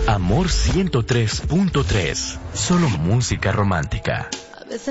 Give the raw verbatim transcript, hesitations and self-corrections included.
Amor ciento tres punto tres. Solo música romántica.